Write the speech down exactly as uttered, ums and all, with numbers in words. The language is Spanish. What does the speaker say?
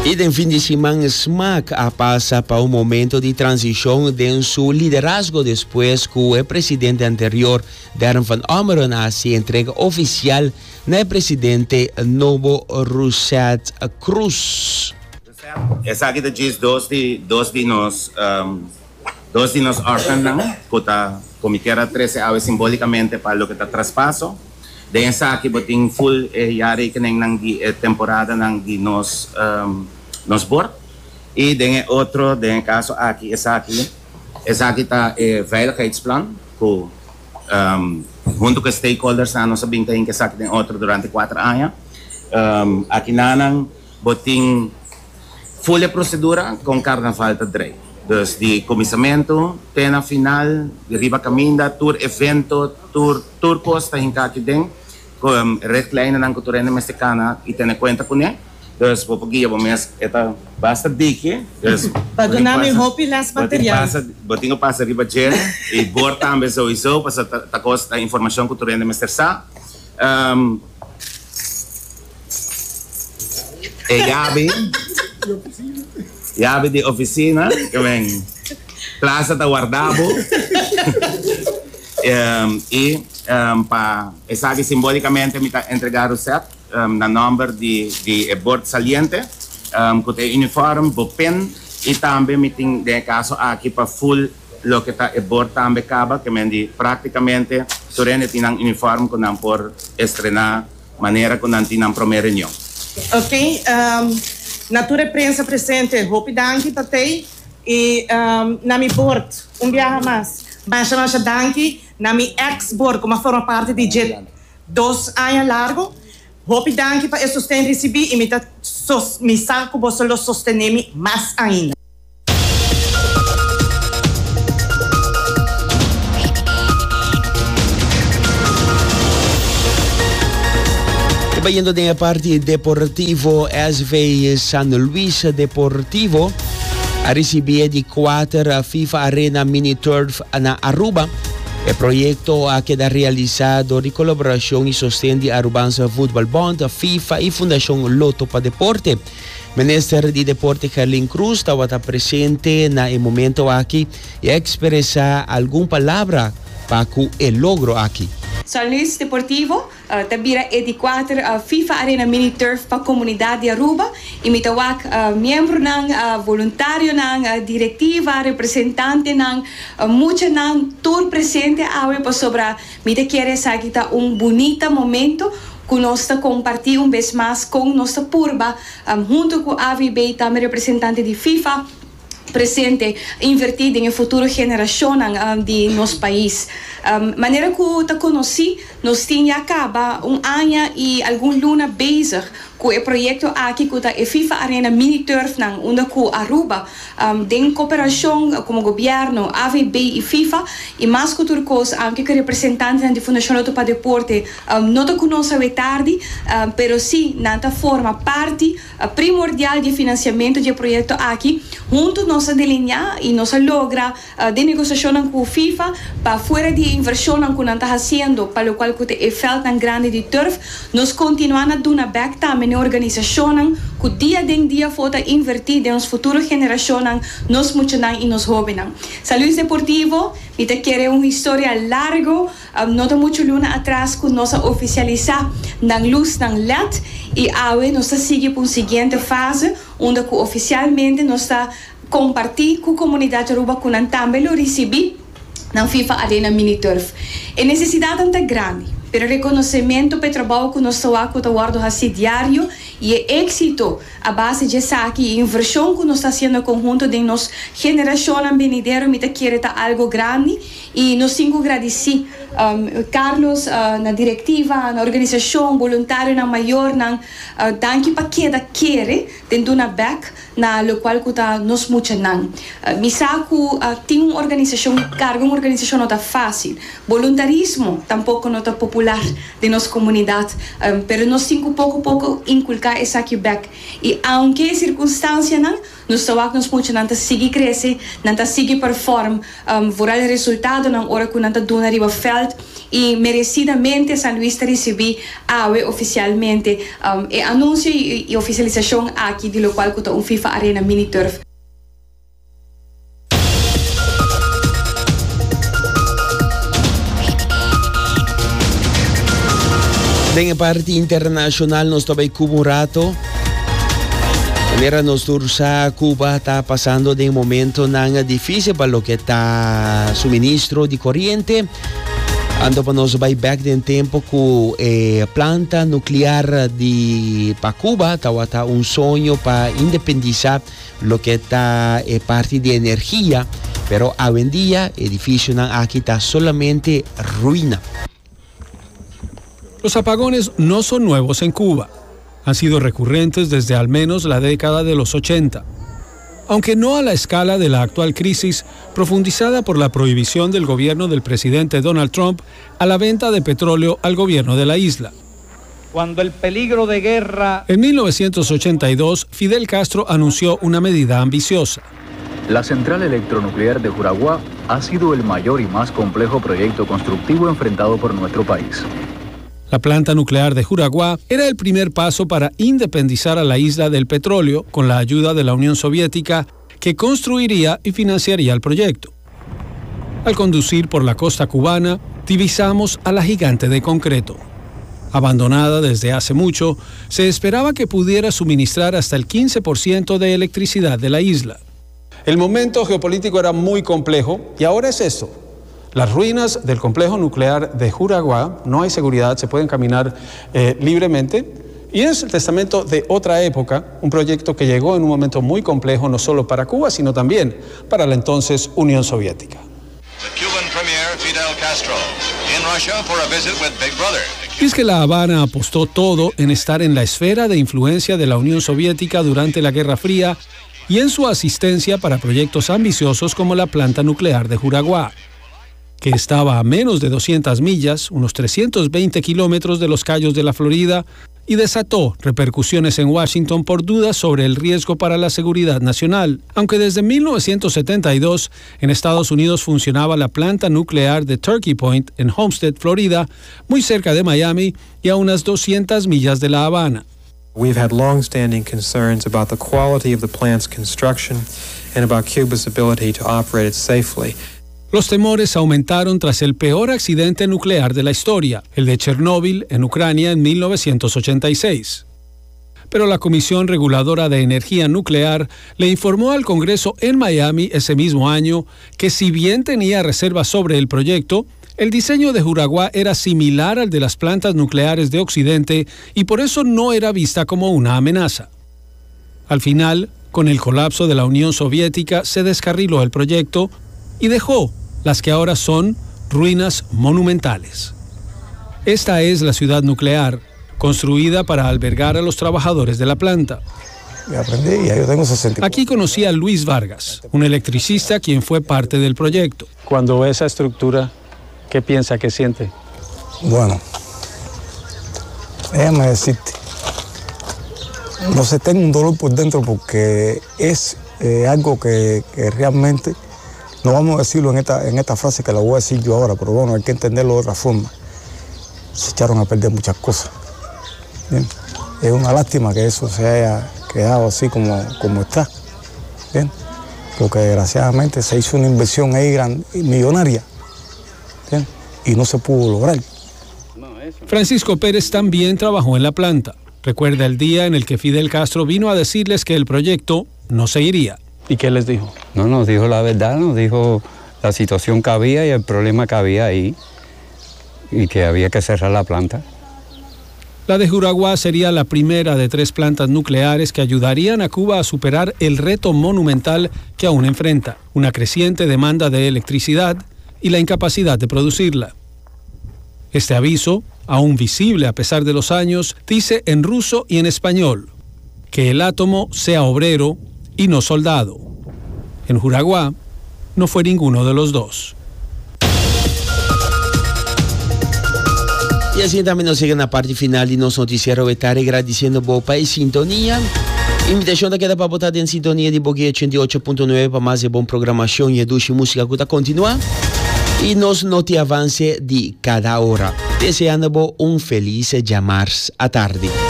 E no fim de semana, S M A C passa para um momento de transição de seu liderazgo depois que o presidente anterior, Darren van Ameron, se entrega oficial na presidente Novo Rousset Cruz. Essa aqui diz dois de dois de nós, um, dois de nós órgãos, que tá como que era treze aves simbolicamente para o que está traspasso. Daí essa aqui boting full eh, yari que nem nang di eh, temporada nang di nos um, nos board. E daí outro, daí caso aqui essa aqui, essa aqui tá eh, veiligheidsplan, que um, junto com stakeholders na nossa bintang que essa aqui tem outro durante quatro anos. Um, aqui nanang boting full procedura com carnaval de drei. Dus die comissamento, tena final, de riba caminda, tour evento, tour tour costa hinka aqui dentro, com richtlijnen ng cultura mexicana e tena conta com ele. Dus popagi eu mes eta basta dique. Dus para nami hopi las material. Passa, botinho passa riba jen e bor também sowieso passa ta costa informação cultura mexicana. Um, e Gabi. Yabe de oficina, que vem Plaza da Guardabo. um, e um, para essa aqui simbolicamente me entregar o set um, na número de de board saliente, um, com o uniforme, o pen e também me tem de caso aqui para full lo que está e board também acaba que me di praticamente turene tinang uniforme com não por estrenar maneira com não tinang primeira reunião. Ok. Um... Natura prensa presente, hopi danki tatei e um, na mi board um dia mais. Mas nós danki na mi ex board como forma parte de jet dois anos largo. Hopi danki para sustentar recebi e me tá me saco você lo sostener mais ainda. Yendo de la parte deportivo, S V San Luis Deportivo ha recibido di quattro FIFA Arena Mini Turf na Aruba. Il progetto ha queda realizzato in collaborazione e sostegno di Arubanza Football Bond, FIFA e Fondazione Lotto pa Deporte. Minister di Deporte Carlin Cruz stava presente nel momento qui e expressa alcune parole per il logro qui. San Luis Deportivo, uh, tabira e di quattro uh, FIFA Arena Mini Turf para a comunidade de Aruba. E me tawak uh, membro ng uh, voluntário ng uh, diretiva, representante ng uh, mucha ng tour presente awe pa sobra. Me te quiere sagita un bonito momento que nós compartir um vez mais com nossa purba, um, junto com a A V B, também representante de FIFA, presente, invertido em futuro geração um, de nosso país. Um, maneira que eu te conheci, nós tínhamos acaba um ano e algum luna bezig com o projeto aqui que é FIFA Arena Mini Turf nang onde com Aruba um, em cooperação com o governo, A V B e FIFA e mais que outra coisa, anche que representantes da Fundação Lotto para Deporte um, não te conhecem tarde, um, pero sim, nanta forma parte uh, primordial de financiamento do projeto aqui, junto nossa delinear e nossa logra uh, de negociação com FIFA para fora de inversão que nós estamos fazendo, para o qual que é feito grande de turf, nós continuamos a dar back também na organização que dia em dia for invertir em nossa futura geração, nós muitos e nós jovens. San Luis Deportivo, me te quer uma história larga, um, não tem muito luna atrás que nós oficializar na luz na L E D e agora nós seguimos para a seguinte fase, onde oficialmente nós está compartilhando com a comunidade Aruba que nós também lo recebi na FIFA Arena Mini Turf. A necessidade é grande. Pero reconhecimento pelo trabalho que nós estamos guardando assim diário e é êxito a base de saque e inversão que nós estamos fazendo conjunto de nossa geração venidera, me quer algo grande e nós temos que agradecer um, Carlos uh, na diretiva, na organização, voluntário na maior, na uh, danke para cada quer dentro na back na lo qual que nós muito não. Uh, me saco uh, tem uma organização carga uma organização não tá fácil, voluntarismo tampouco não tá popular de nossa comunidade, um, pero nós temos pouco pouco inculcar ka esa Quebec. Y aunque circunstancia nan, nos tawag nos mucho nanta sige crece, nanta sige perform, um, vooral el resultado nan ora ku nanta dona riba veld y merecidamente San Luis te recibí A W E oficialmente um, e anuncio y, y oficialización aquí de lo cual kuta un FIFA Arena Mini Turf. En parte internacional nos toca Cuba un rato. Mira, nos tursa Cuba está pasando de un momento tan difícil para lo que está suministro de corriente. Ando para nos vai back de tiempo con eh, planta nuclear de para Cuba, está un sueño para independizar lo que está eh, parte de energía, pero hoy en día el edificio aquí está solamente ruina. Los apagones no son nuevos en Cuba. Han sido recurrentes desde al menos la década de los ochenta. Aunque no a la escala de la actual crisis, profundizada por la prohibición del gobierno del presidente Donald Trump a la venta de petróleo al gobierno de la isla. Cuando el peligro de guerra... En mil novecientos ochenta y dos, Fidel Castro anunció una medida ambiciosa. La central electronuclear de Juraguá ha sido el mayor y más complejo proyecto constructivo enfrentado por nuestro país. La planta nuclear de Juraguá era el primer paso para independizar a la isla del petróleo con la ayuda de la Unión Soviética, que construiría y financiaría el proyecto. Al conducir por la costa cubana, divisamos a la gigante de concreto. Abandonada desde hace mucho, se esperaba que pudiera suministrar hasta el quince por ciento de electricidad de la isla. El momento geopolítico era muy complejo y ahora es esto. Las ruinas del complejo nuclear de Juraguá, no hay seguridad, se pueden caminar eh, libremente. Y es el testamento de otra época, un proyecto que llegó en un momento muy complejo, no solo para Cuba, sino también para la entonces Unión Soviética. Y es que La Habana apostó todo en estar en la esfera de influencia de la Unión Soviética durante la Guerra Fría y en su asistencia para proyectos ambiciosos como la planta nuclear de Juraguá, que estaba a menos de doscientas millas, unos trescientos veinte kilómetros de los Cayos de la Florida, y desató repercusiones en Washington por dudas sobre el riesgo para la seguridad nacional. Aunque desde mil novecientos setenta y dos en Estados Unidos funcionaba la planta nuclear de Turkey Point en Homestead, Florida, muy cerca de Miami y a unas doscientas millas de La Habana. We've had long-standing concerns about the quality of the plant's construction and about Cuba's ability to operate it safely. Los temores aumentaron tras el peor accidente nuclear de la historia, el de Chernóbil en Ucrania en mil novecientos ochenta y seis. Pero la Comisión Reguladora de Energía Nuclear le informó al Congreso en Miami ese mismo año que si bien tenía reservas sobre el proyecto, el diseño de Juraguá era similar al de las plantas nucleares de Occidente y por eso no era vista como una amenaza. Al final, con el colapso de la Unión Soviética, se descarriló el proyecto y dejó las que ahora son ruinas monumentales. Esta es la ciudad nuclear, construida para albergar a los trabajadores de la planta. Aprendí, ya yo tengo sesenta. Aquí conocí a Luis Vargas, un electricista quien fue parte del proyecto. Cuando ve esa estructura, ¿qué piensa, qué siente? Bueno, déjame decirte, no sé, tengo un dolor por dentro porque es eh, algo que, que realmente, no vamos a decirlo en esta, en esta frase que la voy a decir yo ahora, pero bueno, hay que entenderlo de otra forma. Se echaron a perder muchas cosas. Bien. Es una lástima que eso se haya quedado así como, como está. Bien. Porque desgraciadamente se hizo una inversión ahí gran, millonaria. Bien. Y no se pudo lograr. Francisco Pérez también trabajó en la planta. Recuerda el día en el que Fidel Castro vino a decirles que el proyecto no se iría. ¿Y qué les dijo? No, nos dijo la verdad, nos dijo la situación que había y el problema que había ahí y que había que cerrar la planta. La de Juraguá sería la primera de tres plantas nucleares que ayudarían a Cuba a superar el reto monumental que aún enfrenta, una creciente demanda de electricidad y la incapacidad de producirla. Este aviso, aún visible a pesar de los años, dice en ruso y en español que el átomo sea obrero y no soldado. En Juraguá no fue ninguno de los dos. Y así también nos llega la parte final de nuestro noticiero Etare, agradeciendo por país sintonía. Invitación de queda para votar en sintonía de Boguía ochenta y ocho punto nueve para más de buena programación y educación música que continúa. Y nos noti avance de cada hora. Deseando un feliz llamar a tarde.